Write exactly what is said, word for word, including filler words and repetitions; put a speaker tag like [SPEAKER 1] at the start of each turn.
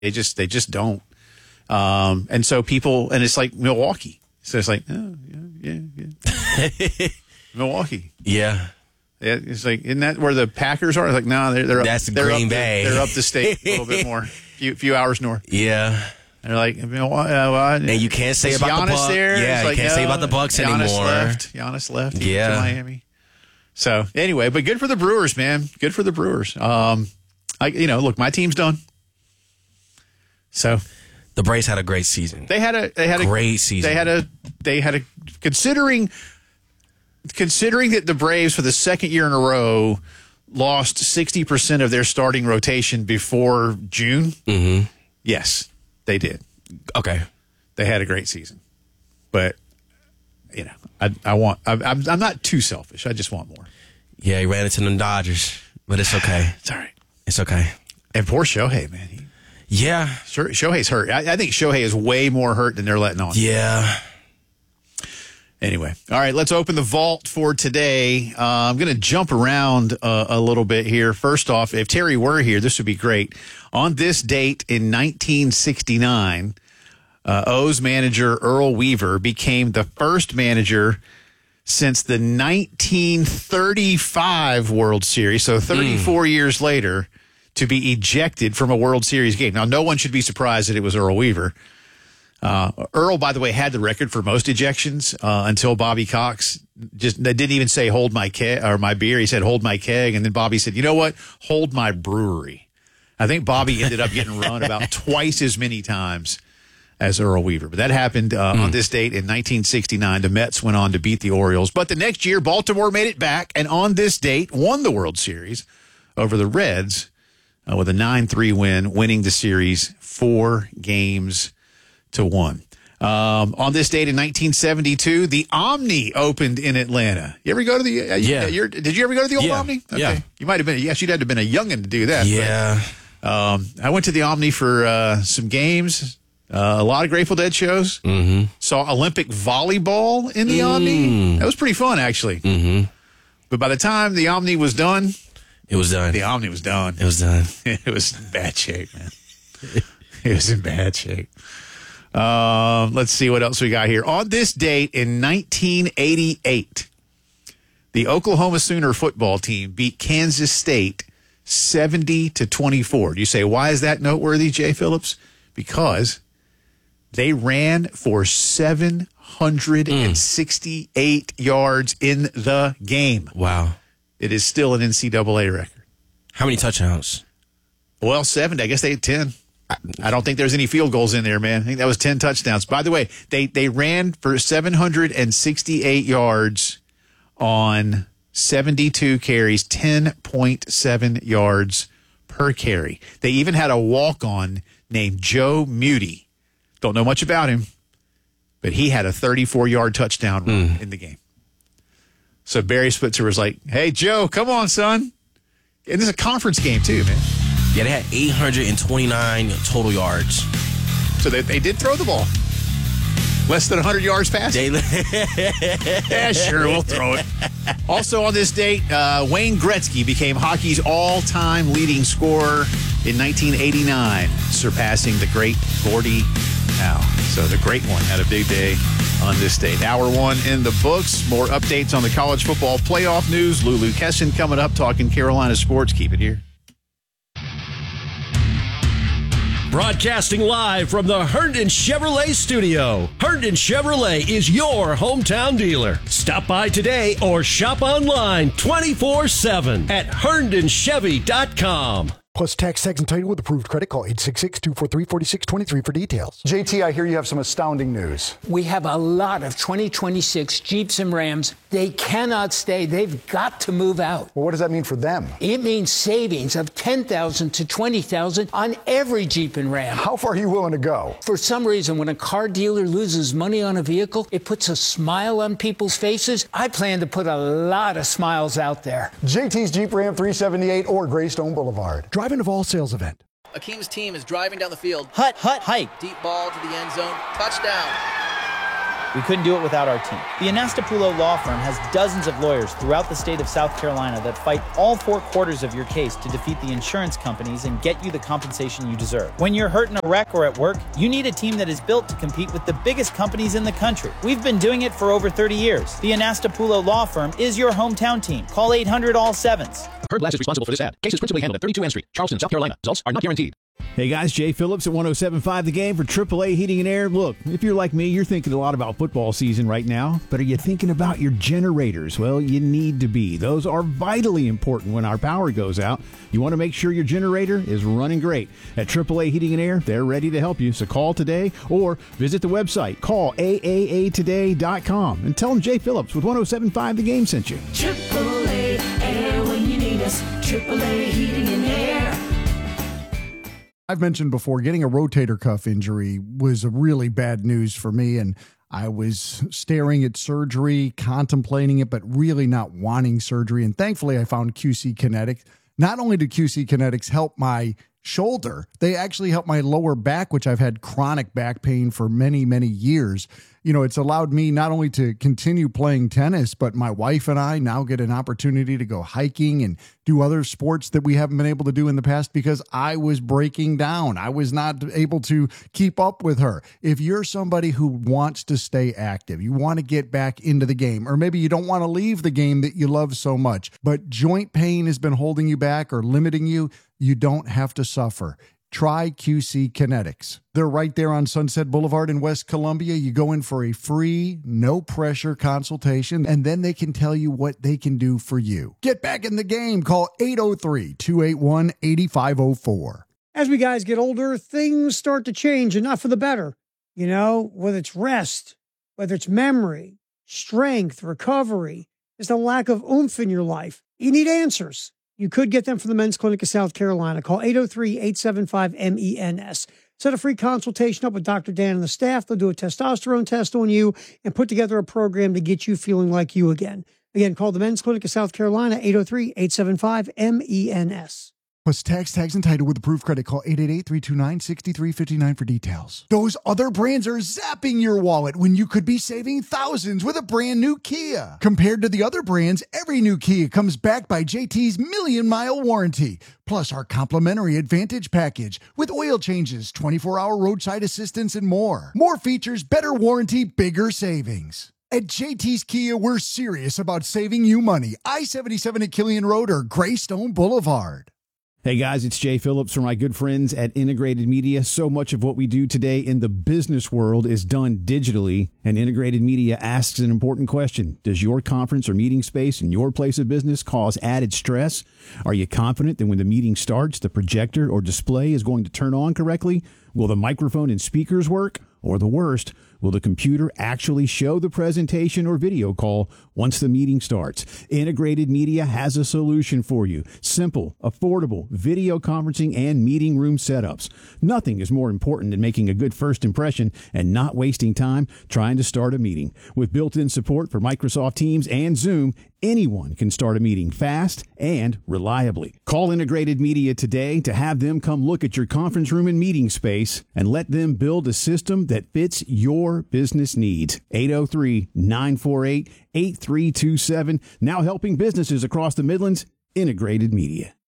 [SPEAKER 1] They just they just don't. Um, and so people, and it's like Milwaukee. So it's like, oh, yeah, yeah, yeah. Milwaukee.
[SPEAKER 2] Yeah.
[SPEAKER 1] Yeah, it's like, isn't that where the Packers are? It's like, no, they're, they're up.
[SPEAKER 2] That's
[SPEAKER 1] they're
[SPEAKER 2] Green
[SPEAKER 1] up
[SPEAKER 2] Bay.
[SPEAKER 1] The, they're up the state a little bit more, a few, few hours north.
[SPEAKER 2] Yeah.
[SPEAKER 1] They're like, you know, uh, well,
[SPEAKER 2] and you can't say about
[SPEAKER 1] Giannis
[SPEAKER 2] the Bucks.
[SPEAKER 1] there?
[SPEAKER 2] Yeah,
[SPEAKER 1] it's
[SPEAKER 2] you
[SPEAKER 1] like,
[SPEAKER 2] can't
[SPEAKER 1] no,
[SPEAKER 2] say about the Bucks
[SPEAKER 1] Giannis
[SPEAKER 2] anymore.
[SPEAKER 1] Left. Giannis left
[SPEAKER 2] yeah.
[SPEAKER 1] to Miami. So anyway, but good for the Brewers, man. Good for the Brewers. Um, I, you know, look, my team's done. So
[SPEAKER 2] the Braves had a great season.
[SPEAKER 1] They had a they had
[SPEAKER 2] great
[SPEAKER 1] a,
[SPEAKER 2] season.
[SPEAKER 1] They had a they had a considering considering that the Braves for the second year in a row lost sixty percent of their starting rotation before June.
[SPEAKER 2] Mm-hmm.
[SPEAKER 1] Yes, they did.
[SPEAKER 2] Okay,
[SPEAKER 1] they had a great season, but you know, I I want I'm I'm not too selfish. I just want more.
[SPEAKER 2] Yeah, he ran into them Dodgers, but it's okay.
[SPEAKER 1] It's all right.
[SPEAKER 2] It's okay.
[SPEAKER 1] And poor Shohei, man. He,
[SPEAKER 2] yeah,
[SPEAKER 1] Shohei's hurt. I, I think Shohei is way more hurt than they're letting on.
[SPEAKER 2] Yeah.
[SPEAKER 1] Anyway, all right, let's open the vault for today. Uh, I'm going to jump around uh, a little bit here. First off, if Terry were here, this would be great. On this date in nineteen sixty-nine, uh, O's manager Earl Weaver became the first manager since the nineteen thirty-five World Series, so thirty-four mm. years later, to be ejected from a World Series game. Now, no one should be surprised that it was Earl Weaver. Uh, Earl, by the way, had the record for most ejections uh, until Bobby Cox just didn't even say hold my keg or my beer. He said hold my keg, and then Bobby said, you know what, hold my brewery. I think Bobby ended up getting run about twice as many times as Earl Weaver. But that happened uh, mm. on this date in nineteen sixty-nine. The Mets went on to beat the Orioles. But the next year, Baltimore made it back, and on this date won the World Series over the Reds uh, with a nine three win, winning the series four games to one. Um, on this date in nineteen seventy-two, the Omni opened in Atlanta. You ever go to the? Uh,
[SPEAKER 2] yeah.
[SPEAKER 1] You're, did you ever go to the old
[SPEAKER 2] yeah.
[SPEAKER 1] Omni? Okay.
[SPEAKER 2] Yeah.
[SPEAKER 1] You might have been. Yes, you'd have to have been a youngin' to do that.
[SPEAKER 2] Yeah.
[SPEAKER 1] But, um, I went to the Omni for uh, some games. Uh, a lot of Grateful Dead shows.
[SPEAKER 2] Mm-hmm.
[SPEAKER 1] Saw Olympic volleyball in the
[SPEAKER 2] mm.
[SPEAKER 1] Omni. That was pretty fun, actually.
[SPEAKER 2] Mm-hmm.
[SPEAKER 1] But by the time the Omni was done,
[SPEAKER 2] it was done.
[SPEAKER 1] The Omni was done.
[SPEAKER 2] It was done.
[SPEAKER 1] It was in bad shape, man. It was in bad shape. Um, let's see what else we got here. On this date in nineteen eighty-eight, the Oklahoma Sooner football team beat Kansas State seventy to twenty-four. You say, why is that noteworthy, Jay Phillips? Because they ran for seven hundred sixty-eight mm. yards in the game.
[SPEAKER 2] Wow.
[SPEAKER 1] It is still an N C double A record.
[SPEAKER 2] How many touchdowns?
[SPEAKER 1] Well, seventy. I guess they had ten. I don't think there's any field goals in there, man. I think that was ten touchdowns. By the way, they, they ran for seven hundred sixty-eight yards on seventy-two carries, ten point seven yards per carry. They even had a walk-on named Joe Muty. Don't know much about him, but he had a thirty-four-yard touchdown run mm. in the game. So Barry Switzer was like, hey, Joe, come on, son. And this is a conference game, too, man.
[SPEAKER 2] Yeah, they had eight hundred twenty-nine total yards.
[SPEAKER 1] So they, they did throw the ball. Less than one hundred yards passing. Yeah, sure, we'll throw it. Also on this date, uh, Wayne Gretzky became hockey's all-time leading scorer in nineteen eighty-nine, surpassing the great Gordie Howe. So the great one had a big day on this date. Hour one in the books. More updates on the college football playoff news. Lulu Kesson coming up, talking Carolina sports. Keep it here.
[SPEAKER 3] Broadcasting live from the Herndon Chevrolet studio. Herndon Chevrolet is your hometown dealer. Stop by today or shop online twenty-four seven at herndon chevy dot com.
[SPEAKER 4] Plus tax, tax, and title with approved credit. Call eight six six, two four three, four six two three for details.
[SPEAKER 5] J T, I hear you have some astounding news.
[SPEAKER 6] We have a lot of twenty twenty-six Jeeps and Rams. They cannot stay. They've got to move out.
[SPEAKER 5] Well, what does that mean for them?
[SPEAKER 6] It means savings of ten thousand dollars to twenty thousand dollars on every Jeep and Ram.
[SPEAKER 5] How far are you willing to go?
[SPEAKER 6] For some reason, when a car dealer loses money on a vehicle, it puts a smile on people's faces. I plan to put a lot of smiles out there.
[SPEAKER 5] J T's Jeep Ram three seventy-eight or Greystone Boulevard.
[SPEAKER 4] Driving of all sales event.
[SPEAKER 7] Akeem's team is driving down the field.
[SPEAKER 8] Hut, hut, hike.
[SPEAKER 7] Deep ball to the end zone. Touchdown. We couldn't do it without our team. The Anastapullo Law Firm has dozens of lawyers throughout the state of South Carolina that fight all four quarters of your case to defeat the insurance companies and get you the compensation you deserve. When you're hurt in a wreck or at work, you need a team that is built to compete with the biggest companies in the country. We've been doing it for over thirty years. The Anastapullo Law Firm is your hometown team. Call eight hundred all sevens.
[SPEAKER 8] Heard Glass is responsible for this ad. Case is principally handled at thirty-two N Street, Charleston, South Carolina. Results are not guaranteed.
[SPEAKER 9] Hey guys, Jay Phillips at one oh seven point five The Game for triple A Heating and Air. Look, if you're like me, you're thinking a lot about football season right now, but are you thinking about your generators? Well, you need to be. Those are vitally important when our power goes out. You want to make sure your generator is running great. At triple A Heating and Air, they're ready to help you. So call today or visit the website. Call A A A today dot com and tell them Jay Phillips with one oh seven point five The Game sent you.
[SPEAKER 10] triple A Air when you need us. triple A Heating and Air.
[SPEAKER 11] I've mentioned before, getting a rotator cuff injury was a really bad news for me, and I was staring at surgery, contemplating it, but really not wanting surgery. And thankfully, I found Q C Kinetics. Not only did Q C Kinetics help my shoulder, they actually helped my lower back, which I've had chronic back pain for many, many years. You know, it's allowed me not only to continue playing tennis, but my wife and I now get an opportunity to go hiking and do other sports that we haven't been able to do in the past because I was breaking down. I was not able to keep up with her. If you're somebody who wants to stay active, you want to get back into the game, or maybe you don't want to leave the game that you love so much, but joint pain has been holding you back or limiting you, you don't have to suffer. Try Q C Kinetics. They're right there on Sunset Boulevard in West Columbia. You go in for a free, no-pressure consultation, and then they can tell you what they can do for you. Get back in the game. Call eight oh three, two eight one, eight five oh four.
[SPEAKER 12] As we guys get older, things start to change, and not for the better. You know, whether it's rest, whether it's memory, strength, recovery, there's a lack of oomph in your life. You need answers. You could get them from the Men's Clinic of South Carolina. Call eight oh three, eight seven five, M E N S. Set a free consultation up with Doctor Dan and the staff. They'll do a testosterone test on you and put together a program to get you feeling like you again. Again, call the Men's Clinic of South Carolina, eight oh three, eight seven five, M E N S.
[SPEAKER 11] Plus tax, tags, and title with approved credit. Call eight eight eight, three two nine, six three five nine for details. Those other brands are zapping your wallet when you could be saving thousands with a brand new Kia. Compared to the other brands, every new Kia comes backed by J T's Million Mile Warranty. Plus our complimentary Advantage package with oil changes, twenty-four hour roadside assistance, and more. More features, better warranty, bigger savings. At J T's Kia, we're serious about saving you money. I seventy-seven at Killian Road or Greystone Boulevard.
[SPEAKER 9] Hey guys, it's Jay Phillips from my good friends at Integrated Media. So much of what we do today in the business world is done digitally, and Integrated Media asks an important question. Does your conference or meeting space in your place of business cause added stress? Are you confident that when the meeting starts, the projector or display is going to turn on correctly? Will the microphone and speakers work? Or the worst, will the computer actually show the presentation or video call once the meeting starts? Integrated Media has a solution for you. Simple, affordable video conferencing and meeting room setups. Nothing is more important than making a good first impression and not wasting time trying to start a meeting. With built-in support for Microsoft Teams and Zoom, anyone can start a meeting fast and reliably. Call Integrated Media today to have them come look at your conference room and meeting space and let them build a system that fits your business needs. eight oh three, nine four eight, eight three two seven. Now helping businesses across the Midlands. Integrated Media.